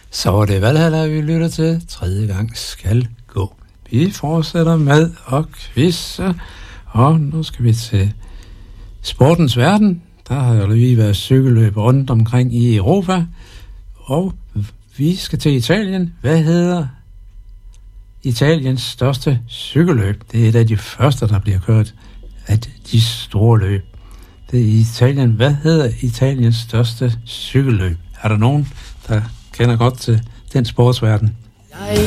Så var det Valhalla, vi lytter til. Tredje gang skal gå. Vi fortsætter med og quiz, og nu skal vi til sportens verden. Der har jo lige været cykelløb rundt omkring i Europa, og vi skal til Italien. Hvad hedder Italiens største cykelløb? Det er et af de første, der bliver kørt af de store løb. Det er i Italien. Hvad hedder Italiens største cykelløb? Er der nogen, der kender godt til den sportsverden?